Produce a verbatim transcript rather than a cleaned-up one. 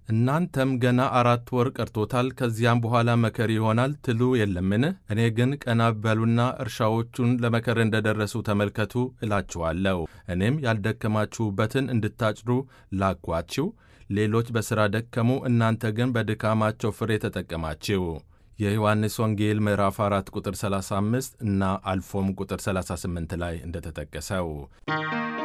እናንተም ገና አራት ወር ቀርቶታል፣ ከዚያም በኋላ መከር ይሆናል ትሉ የለምን? እኔ ግን ቀና በሉና እርሻዎቹን ለመከር እንደ ደረሱ ተመልከቱ እላችኋለሁ። እኔም ያልደከማችሁበትን እንድታጭዱ ላኳችሁ። ሌሎች በሥራ ደከሙ፣ እናንተ ግን በድካማቸው ፍሬ ተጠቀማችሁ። የዮሐንስ ወንጌል ምዕራፍ አራት ቁጥር ሰላሳ አምስት እና አልፎም ቁጥር ሰላሳ ስምንት ላይ እንደተጠቀሰው